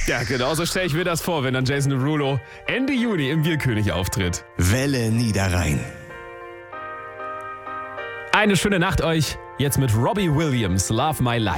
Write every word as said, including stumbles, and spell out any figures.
Ja, genau so stelle ich mir das vor, wenn dann Jason Derulo Ende Juni im Bierkönig auftritt. Welle Niederrhein. Eine schöne Nacht euch. Jetzt mit Robbie Williams, Love My Life.